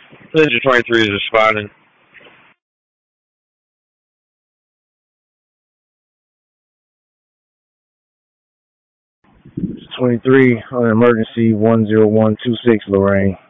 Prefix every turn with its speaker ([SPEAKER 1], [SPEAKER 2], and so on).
[SPEAKER 1] Ninja 23 is responding.
[SPEAKER 2] 23 on emergency 10126, Lorraine.